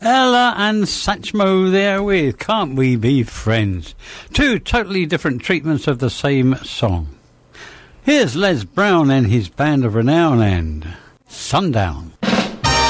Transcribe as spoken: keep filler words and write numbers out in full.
Ella and Satchmo there with Can't We Be Friends? Two totally different treatments of the same song. Here's Les Brown and his band of renown and Sundown.